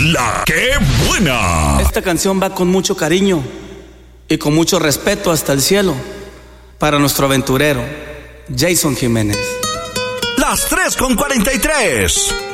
La que buena. Esta canción va con mucho cariño y con mucho respeto hasta el cielo para nuestro aventurero Jason Jiménez. Las 3:43.